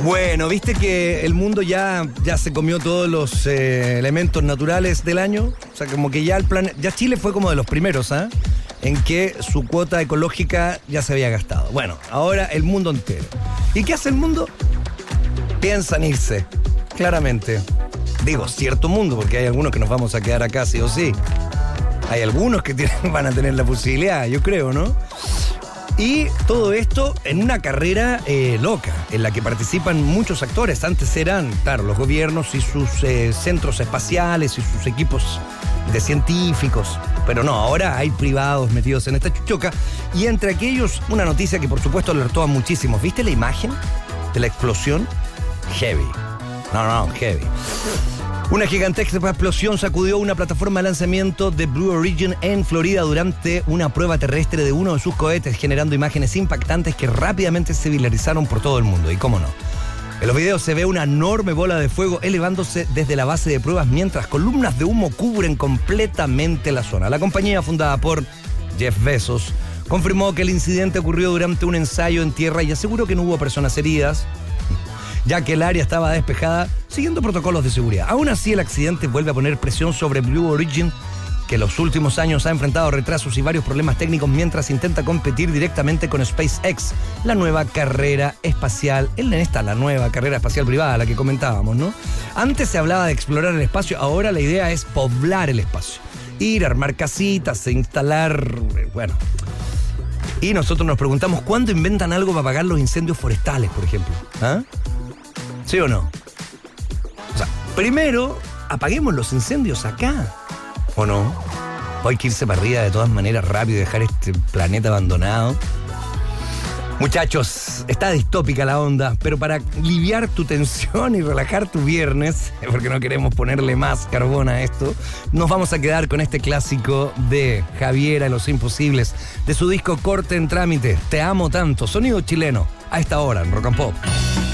Bueno, viste que el mundo ya se comió todos los elementos naturales del año. O sea, como que ya Chile fue como de los primeros, ¿ah? En que su cuota ecológica ya se había gastado. Bueno, ahora el mundo entero. ¿Y qué hace el mundo? Piensan irse, claramente. Digo, cierto mundo, porque hay algunos que nos vamos a quedar acá sí o sí. Hay algunos que van a tener la posibilidad, yo creo, ¿no? Y todo esto en una carrera loca, en la que participan muchos actores. Antes eran, claro, los gobiernos y sus centros espaciales y sus equipos de científicos. Pero no, ahora hay privados metidos en esta chuchoca. Y entre aquellos, una noticia que por supuesto alertó a muchísimos. ¿Viste la imagen de la explosión? Heavy. No, heavy. Una gigantesca explosión sacudió una plataforma de lanzamiento de Blue Origin en Florida durante una prueba terrestre de uno de sus cohetes, generando imágenes impactantes que rápidamente se viralizaron por todo el mundo. Y cómo no. En los videos se ve una enorme bola de fuego elevándose desde la base de pruebas mientras columnas de humo cubren completamente la zona. La compañía, fundada por Jeff Bezos, confirmó que el incidente ocurrió durante un ensayo en tierra y aseguró que no hubo personas heridas, ya que el área estaba despejada siguiendo protocolos de seguridad. Aún así, el accidente vuelve a poner presión sobre Blue Origin, que en los últimos años ha enfrentado retrasos y varios problemas técnicos mientras intenta competir directamente con SpaceX, la nueva carrera espacial, la nueva carrera espacial privada, la que comentábamos, ¿no? Antes se hablaba de explorar el espacio, ahora la idea es poblar el espacio. Ir, armar casitas, instalar, bueno. Y nosotros nos preguntamos, ¿cuándo inventan algo para apagar los incendios forestales, por ejemplo? ¿Ah? ¿Sí o no? O sea, primero, apaguemos los incendios acá. ¿O no? O hay que irse para arriba de todas maneras rápido y dejar este planeta abandonado. Muchachos, está distópica la onda, pero para aliviar tu tensión y relajar tu viernes, porque no queremos ponerle más carbón a esto, nos vamos a quedar con este clásico de Javiera y los Imposibles, de su disco Corte en Trámite, Te amo tanto, sonido chileno, a esta hora en Rock and Pop.